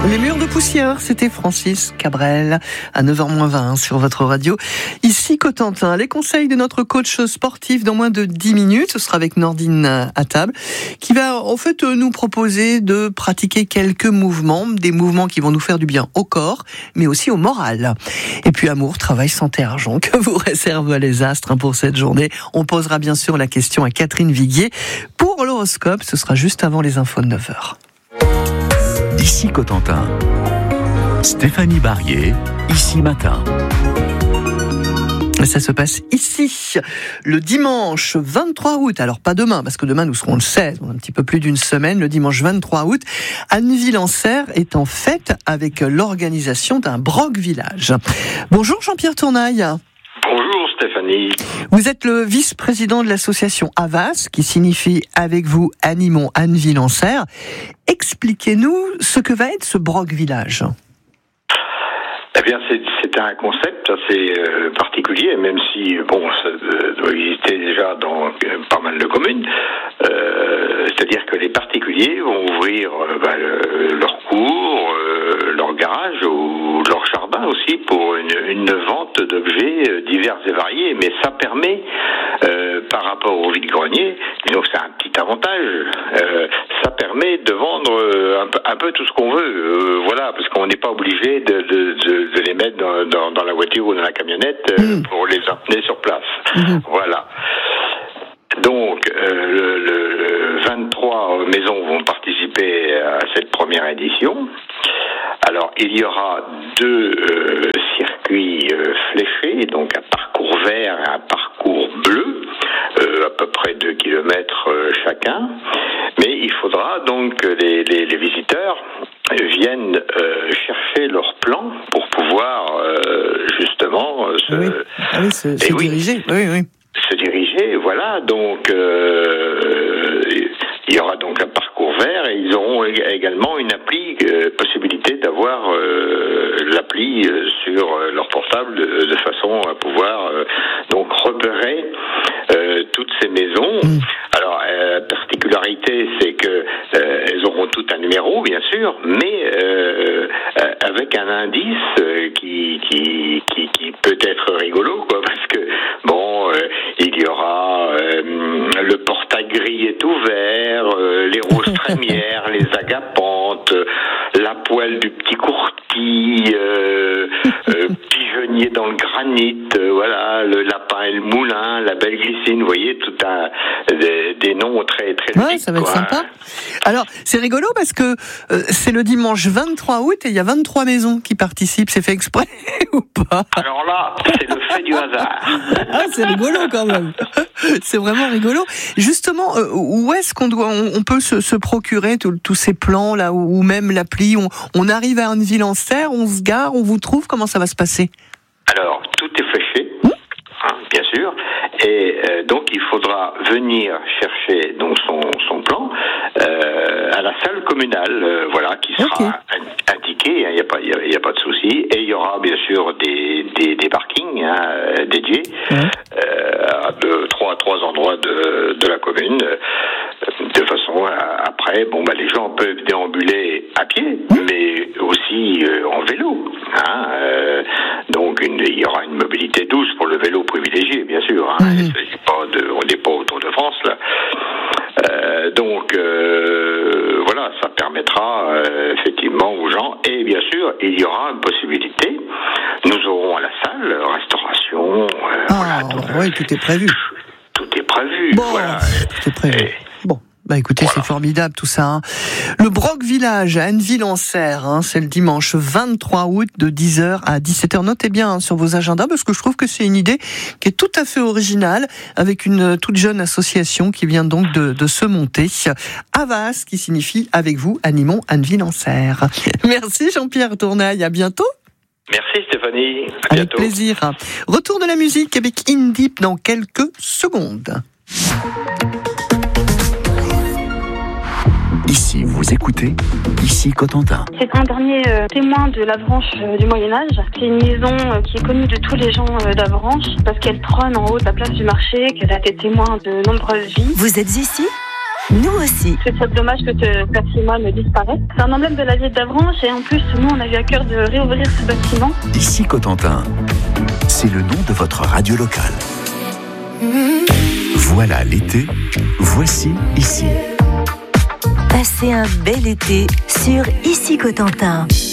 Les murs de poussière, c'était Francis Cabrel à 9h-20 sur votre radio. Ici Cotentin, les conseils de notre coach sportif dans moins de 10 minutes. Ce sera avec Nordine à table qui va en fait nous proposer de pratiquer quelques mouvements, des mouvements qui vont nous faire du bien au corps, mais aussi au moral. Et puis amour, travail, santé, argent, que vous réservent les astres pour cette journée. On posera bien sûr la question à Catherine Viguier. Pour l'horoscope, ce sera juste avant les infos de 9h. Ici Cotentin, Stéphanie Barrier, ici matin. Ça se passe ici, le dimanche 23 août. Alors pas demain, parce que demain nous serons le 16, un petit peu plus d'une semaine. Le dimanche 23 août, Anneville-en-Serre est en fête avec l'organisation d'un Brogue Village. Bonjour Jean-Pierre Tournaille. Bonjour Stéphanie. Vous êtes le vice-président de l'association AVAS, qui signifie Avec vous, animons Anneville-en-Serre. Expliquez-nous ce que va être ce Brogue Village. Eh bien, c'est un concept assez particulier, même si, ça doit exister déjà dans pas mal de communes. C'est-à-dire que les particuliers vont ouvrir leur cours, leur garage ou leur jardin aussi pour une vente d'objets divers et variés. Mais ça permet, par rapport au vide-grenier, donc c'est un petit avantage, ça permet de vendre un peu tout ce qu'on veut. Voilà, parce qu'on n'est pas obligé de les mettre dans la voiture ou dans la camionnette pour les emmener sur place. Voilà. Donc, le 23 maisons vont participer à cette première édition. Alors, il y aura 2 circuits fléchés, donc un parcours vert et un parcours bleu, à peu près 2 kilomètres chacun. Mais il faudra donc que les visiteurs viennent chercher leur plan pour pouvoir justement se diriger. Oui. Se diriger, voilà. Donc il y aura donc un parcours vert et ils auront également une appli, possibilité d'avoir l'appli sur leur portable de façon à pouvoir donc repérer toutes ces maisons. Alors la particularité, c'est que elles auront tout un numéro, bien sûr, mais avec un indice qui peut être rigolo, quoi, parce que il y aura le portail gris est ouvert, les roses trémières, les agapantes, la poêle du petit courtis, pigeonnier dans le granit, voilà, le lapin et le moulin, la belle glycine, vous voyez, des noms très très ludiques. Ouais, ça va être sympa. Alors, c'est rigolo parce que c'est le dimanche 23 août et il y a 23 maisons qui participent. C'est fait exprès ou pas? Alors là, c'est le fait du hasard. Ah, c'est rigolo quand même. C'est vraiment rigolo. Justement, où est-ce qu'on peut se procurer tous ces plans là, ou même l'appli? On arrive à Anneville-en-Serre, on se gare, on vous trouve. Comment ça va se passer? Alors, tout est fléché, bien sûr, et donc il faudra venir chercher donc son plan à la salle communale, voilà, qui sera indiquée. Il n'y a pas de souci, et il y aura bien sûr des parkings dédiés à 3 endroits de la commune, de façon après, les gens peuvent déambuler à pied, mais aussi en vélo. Donc il y aura une mobilité douce pour le vélo privilégié, bien sûr. Il s'agit pas on n'est pas au Tour de France là. Donc voilà, ça permettra effectivement aux gens, et bien sûr il y aura une possibilité. Nous aurons à la salle restauration. Tout est prévu. Tout est prévu. Voilà. Tout est prévu. Écoutez, voilà. C'est formidable tout ça. Le Brogue Village à Anneville-en-Serre, c'est le dimanche 23 août de 10h à 17h. Notez bien sur vos agendas parce que je trouve que c'est une idée qui est tout à fait originale avec une toute jeune association qui vient donc de se monter. AVAS, qui signifie Avec vous, animons Anneville-en-Serre. Merci Jean-Pierre Tournaille, à bientôt. Merci Stéphanie, à bientôt. Avec plaisir. Retour de la musique avec In Deep dans quelques secondes. Ici, vous écoutez, ici Cotentin. C'est un dernier témoin de l'Avranches du Moyen-Âge. C'est une maison qui est connue de tous les gens d'Avranches parce qu'elle trône en haut de la place du marché, qu'elle a été témoin de nombreuses vies. Vous êtes ici ? Nous aussi. C'est très dommage que ce patrimoine disparaisse. C'est un emblème de la ville d'Avranches et en plus, nous, on a eu à cœur de réouvrir ce bâtiment. Ici Cotentin, c'est le nom de votre radio locale. Voilà l'été, voici ici. Passez un bel été sur Ici Cotentin.